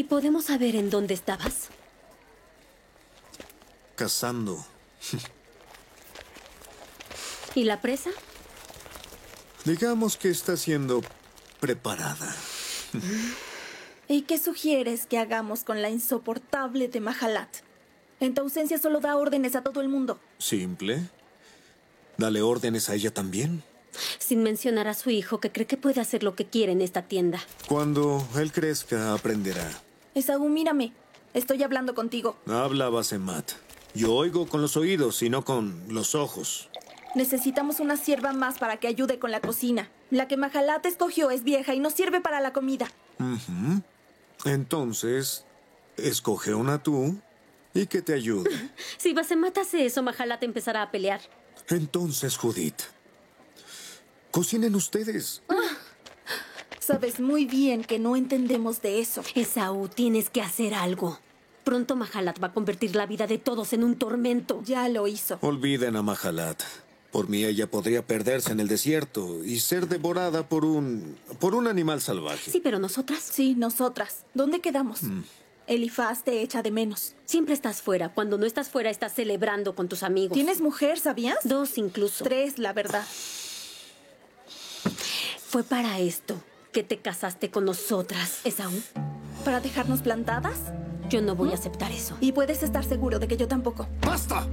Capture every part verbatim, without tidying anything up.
¿Y podemos saber en dónde estabas? Cazando. ¿Y la presa? Digamos que está siendo preparada. ¿Y qué sugieres que hagamos con la insoportable de Mahalat? En tu ausencia solo da órdenes a todo el mundo. Simple. Dale órdenes a ella también. Sin mencionar a su hijo, que cree que puede hacer lo que quiere en esta tienda. Cuando él crezca, aprenderá. Esaú, mírame. Estoy hablando contigo. Habla, Basemat. Yo oigo con los oídos y no con los ojos. Necesitamos una sierva más para que ayude con la cocina. La que Mahalat escogió es vieja y no sirve para la comida. Uh-huh. Entonces, escoge una tú y que te ayude. Si Basemat hace eso, Mahalat empezará a pelear. Entonces, Judith, cocinen ustedes. Ah, sabes muy bien que no entendemos de eso. Esaú, tienes que hacer algo. Pronto Mahalat va a convertir la vida de todos en un tormento. Ya lo hizo. Olviden a Mahalat. Por mí ella podría perderse en el desierto y ser devorada por un... por un animal salvaje. Sí, pero nosotras. Sí, nosotras. ¿Dónde quedamos? Mm. Elifaz te echa de menos. Siempre estás fuera. Cuando no estás fuera, estás celebrando con tus amigos. ¿Tienes mujer, sabías? Dos incluso. Tres, la verdad. Fue para esto que te casaste con nosotras, Esaú. ¿Para dejarnos plantadas? Yo no voy ¿Mm? a aceptar eso. Y puedes estar seguro de que yo tampoco. ¡Basta!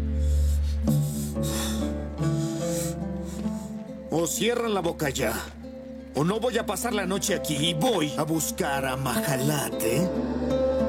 O cierran la boca ya, o no voy a pasar la noche aquí y voy a buscar a Mahalat, ¿eh?